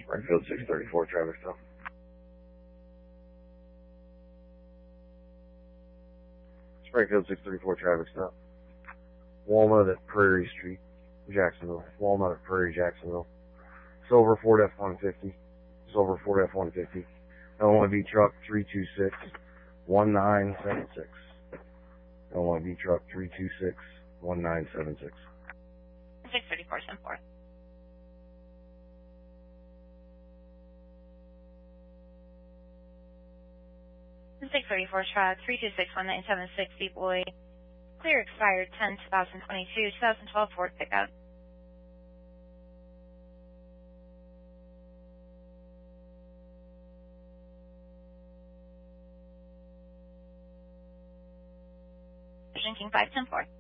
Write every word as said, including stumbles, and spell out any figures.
Springfield six thirty-four, traffic stop. Springfield six thirty-four, traffic stop. Walnut at Prairie Street, Jacksonville. Walnut at Prairie, Jacksonville. Silver Ford F one fifty. Silver Ford F one fifty. Illinois V truck three two six one nine seven six. Illinois V truck three two six one nine seven six. six thirty-four, ten four. six thirty-four truck three two six one nine seven six, D Boy. Clear expired ten twenty twenty-two, twenty twelve Ford pickup. King five ten four.